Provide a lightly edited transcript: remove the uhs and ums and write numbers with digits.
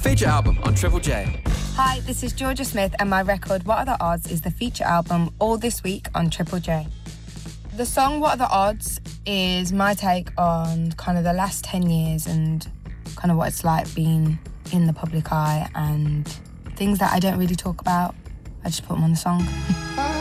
Feature album on Triple J. Hi, this is Georgia Smith and my record What Are the Odds is the feature album all this week on Triple J. The song What Are the Odds is my take on kind of the last 10 years and kind of what it's like being in the public eye and things that I don't really talk about. I just put them on the song.